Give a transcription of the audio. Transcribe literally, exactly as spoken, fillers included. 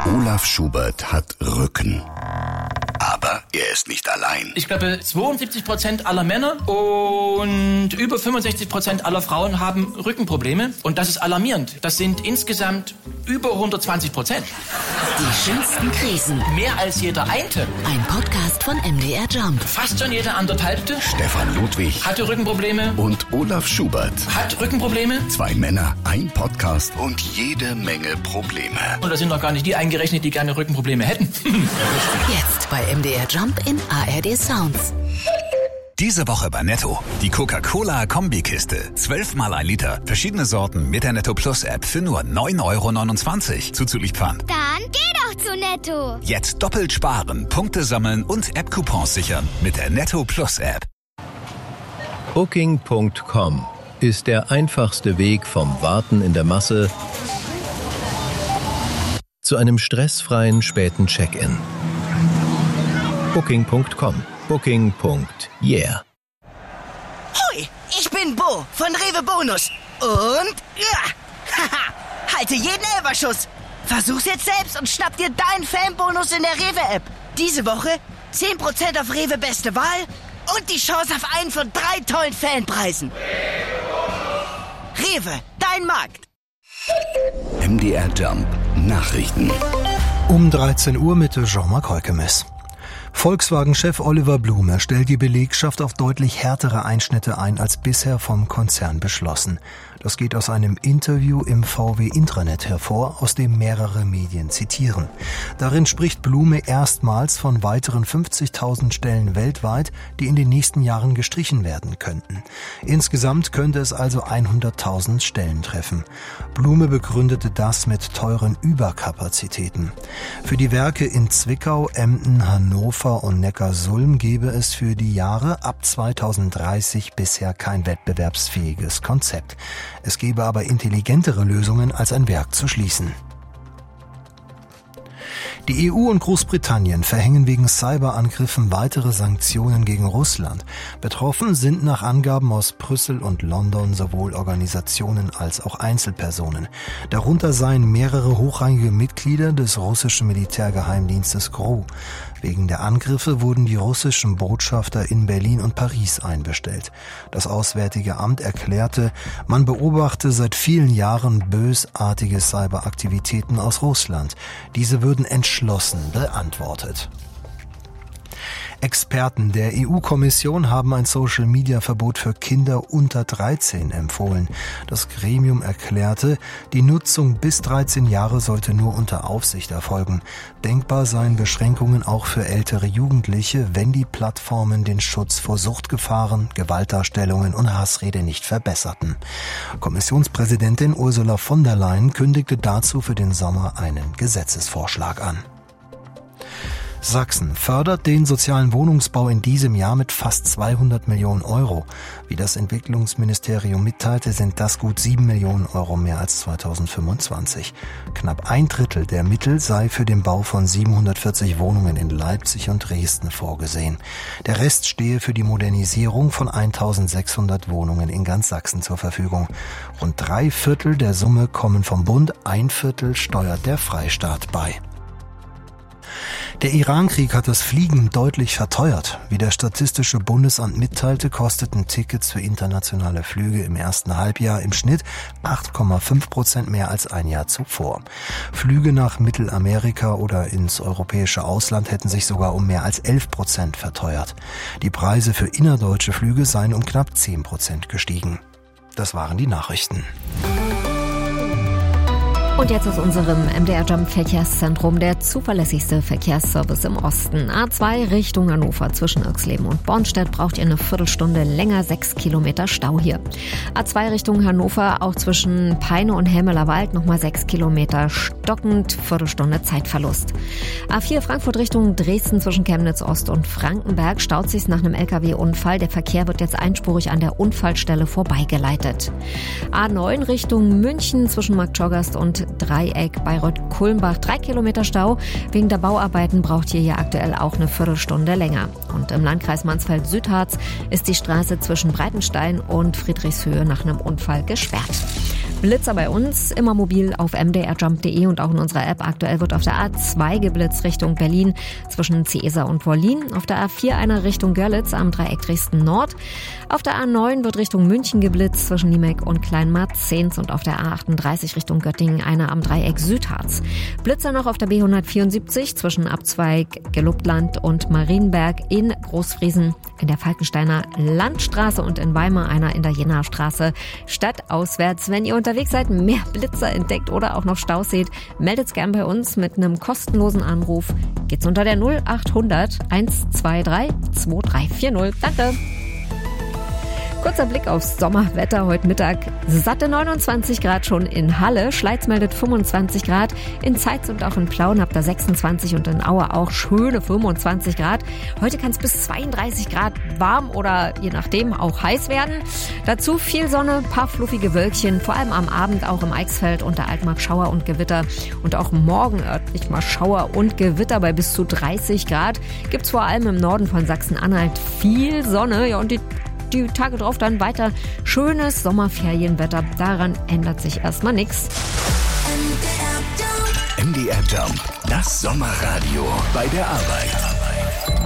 Olaf Schubert hat Rücken. Aber er ist nicht allein. Ich glaube, zweiundsiebzig Prozent aller Männer und über fünfundsechzig Prozent aller Frauen haben Rückenprobleme. Und das ist alarmierend. Das sind insgesamt über hundertzwanzig Prozent. Die schönsten Krisen. Mehr als jeder Einte. Ein Podcast von M D R Jump. Fast schon jeder anderthalbte. Stefan Ludwig Hatte Rückenprobleme. Und Olaf Schubert. Hat Rückenprobleme. Zwei Männer, ein Podcast und jede Menge Probleme. Und da sind noch gar nicht die eingerechnet, die gerne Rückenprobleme hätten. Jetzt bei M D R Jump in A R D Sounds. Diese Woche bei Netto. Die Coca-Cola-Kombikiste. Zwölfmal ein Liter. Verschiedene Sorten mit der Netto Plus App für nur neun Euro neunundzwanzig. Zuzüglich Pfand. Dann geh doch zu Netto. Jetzt doppelt sparen, Punkte sammeln und App-Coupons sichern mit der Netto Plus App. Booking Punkt com ist der einfachste Weg vom Warten in der Masse zu einem stressfreien späten Check-in. Booking Punkt com. Booking. Yeah. Hoi, ich bin Bo von Rewe Bonus. Und ja, haha, halte jeden Elferschuss. Versuch's jetzt selbst und schnapp dir deinen Fanbonus in der Rewe-App. Diese Woche zehn Prozent auf Rewe Beste Wahl und die Chance auf einen von drei tollen Fanpreisen. Rewe, dein Markt. M D R Jump Nachrichten. Um dreizehn Uhr mit Jean-Marc Heukemes. Volkswagen-Chef Oliver Blume stellt die Belegschaft auf deutlich härtere Einschnitte ein als bisher vom Konzern beschlossen. Das geht aus einem Interview im V W Intranet hervor, aus dem mehrere Medien zitieren. Darin spricht Blume erstmals von weiteren fünfzigtausend Stellen weltweit, die in den nächsten Jahren gestrichen werden könnten. Insgesamt könnte es also hunderttausend Stellen treffen. Blume begründete das mit teuren Überkapazitäten. Für die Werke in Zwickau, Emden, Hannover und Neckarsulm gebe es für die Jahre ab zweitausenddreißig bisher kein wettbewerbsfähiges Konzept. Es gebe aber intelligentere Lösungen, als ein Werk zu schließen. Die E U und Großbritannien verhängen wegen Cyberangriffen weitere Sanktionen gegen Russland. Betroffen sind nach Angaben aus Brüssel und London sowohl Organisationen als auch Einzelpersonen. Darunter seien mehrere hochrangige Mitglieder des russischen Militärgeheimdienstes G R U. Wegen der Angriffe wurden die russischen Botschafter in Berlin und Paris einbestellt. Das Auswärtige Amt erklärte, man beobachte seit vielen Jahren bösartige Cyberaktivitäten aus Russland. Diese würden entschlossen beantwortet. Experten der E U-Kommission haben ein Social-Media-Verbot für Kinder unter dreizehn empfohlen. Das Gremium erklärte, die Nutzung bis dreizehn Jahre sollte nur unter Aufsicht erfolgen. Denkbar seien Beschränkungen auch für ältere Jugendliche, wenn die Plattformen den Schutz vor Suchtgefahren, Gewaltdarstellungen und Hassrede nicht verbesserten. Kommissionspräsidentin Ursula von der Leyen kündigte dazu für den Sommer einen Gesetzesvorschlag an. Sachsen fördert den sozialen Wohnungsbau in diesem Jahr mit fast zweihundert Millionen Euro. Wie das Entwicklungsministerium mitteilte, sind das gut sieben Millionen Euro mehr als zweitausendfünfundzwanzig. Knapp ein Drittel der Mittel sei für den Bau von siebenhundertvierzig Wohnungen in Leipzig und Dresden vorgesehen. Der Rest stehe für die Modernisierung von eintausendsechshundert Wohnungen in ganz Sachsen zur Verfügung. Rund drei Viertel der Summe kommen vom Bund, ein Viertel steuert der Freistaat bei. Der Iran-Krieg hat das Fliegen deutlich verteuert. Wie das Statistische Bundesamt mitteilte, kosteten Tickets für internationale Flüge im ersten Halbjahr im Schnitt acht Komma fünf Prozent mehr als ein Jahr zuvor. Flüge nach Mittelamerika oder ins europäische Ausland hätten sich sogar um mehr als elf Prozent verteuert. Die Preise für innerdeutsche Flüge seien um knapp zehn Prozent gestiegen. Das waren die Nachrichten. Und jetzt aus unserem M D R Jump Verkehrszentrum der zuverlässigste Verkehrsservice im Osten. A zwei Richtung Hannover zwischen Irxleben und Bornstedt braucht ihr eine Viertelstunde länger, sechs Kilometer Stau hier. A zwei Richtung Hannover auch zwischen Peine und Helmeler Wald nochmal sechs Kilometer stockend, Viertelstunde Zeitverlust. A vier Frankfurt Richtung Dresden zwischen Chemnitz Ost und Frankenberg staut sich nach einem L K W-Unfall. Der Verkehr wird jetzt einspurig an der Unfallstelle vorbeigeleitet. A neun Richtung München zwischen Marktschorgast und Dreieck Bayreuth-Kulmbach. Drei Kilometer Stau. Wegen der Bauarbeiten braucht ihr hier aktuell auch eine Viertelstunde länger. Und im Landkreis Mansfeld-Südharz ist die Straße zwischen Breitenstein und Friedrichshöhe nach einem Unfall gesperrt. Blitzer bei uns, immer mobil auf m d r jump punkt d e und auch in unserer App. Aktuell wird auf der A zwei geblitzt Richtung Berlin zwischen Ciesa und Wollin. Auf der A vier einer Richtung Görlitz am Dreieck Dresden Nord. Auf der A neun wird Richtung München geblitzt zwischen Niemek und Kleinmarzens und auf der A achtunddreißig Richtung Göttingen einer am Dreieck Südharz. Blitzer noch auf der B hundertvierundsiebzig zwischen Abzweig Gelobtland und Marienberg in Großfriesen, in der Falkensteiner Landstraße und in Weimar einer in der Jenaer Straße stadtauswärts. Wenn ihr unterwegs seid, mehr Blitzer entdeckt oder auch noch Staus seht, meldet's gern bei uns mit einem kostenlosen Anruf. Geht's unter der null achthundert hundertzweiundzwanzig drei vier null. Danke! Kurzer Blick aufs Sommerwetter heute Mittag. Satte neunundzwanzig Grad schon in Halle. Schleiz meldet fünfundzwanzig Grad. In Zeitz und auch in Plauen habt ihr sechsundzwanzig und in Aue auch schöne fünfundzwanzig Grad. Heute kann es bis zweiunddreißig Grad warm oder je nachdem auch heiß werden. Dazu viel Sonne, paar fluffige Wölkchen, vor allem am Abend auch im Eichsfeld und der Altmark Schauer und Gewitter. Und auch morgen örtlich mal Schauer und Gewitter bei bis zu dreißig Grad. Gibt's vor allem im Norden von Sachsen-Anhalt viel Sonne. Ja, und die Die Tage drauf dann weiter schönes Sommerferienwetter. Daran ändert sich erstmal nichts. M D R Jump, das Sommerradio bei der Arbeit.